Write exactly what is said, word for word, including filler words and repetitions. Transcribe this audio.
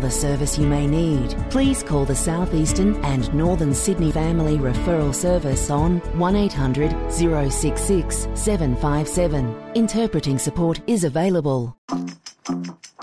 other service you may need, please call the South Eastern and Northern Sydney Family Referral Service on one eight hundred, zero six six, seven five seven. Interpreting support is available.